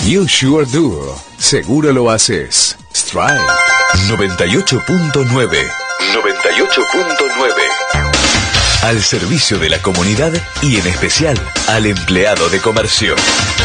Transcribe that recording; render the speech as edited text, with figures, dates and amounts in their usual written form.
You sure do. Seguro lo haces. Strike 98.9. 98.9. Al servicio de la comunidad y en especial al empleado de comercio.